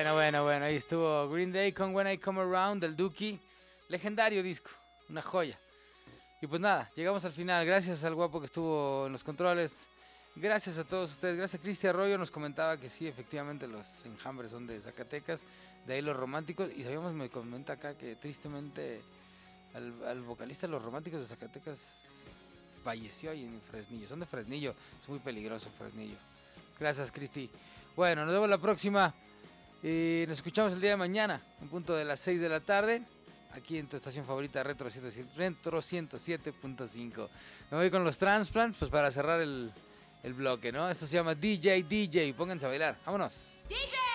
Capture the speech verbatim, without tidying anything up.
Bueno, bueno, bueno, ahí estuvo Green Day con When I Come Around del Dookie. Legendario disco, una joya. Y pues nada, llegamos al final. Gracias al guapo que estuvo en los controles. Gracias a todos ustedes. Gracias a Cristi Arroyo, nos comentaba que sí, efectivamente los enjambres son de Zacatecas. De ahí los románticos. Y sabíamos, me comenta acá que tristemente al, al vocalista de los románticos de Zacatecas falleció ahí en Fresnillo. Son de Fresnillo, es muy peligroso Fresnillo. Gracias, Cristi. Bueno, nos vemos la próxima. Y nos escuchamos el día de mañana, en punto de las seis de la tarde, aquí en tu estación favorita, Retro ciento siete punto cinco. Me voy con los Transplants, pues para cerrar el, el bloque, ¿no? Esto se llama D J D J, pónganse a bailar, vámonos. D J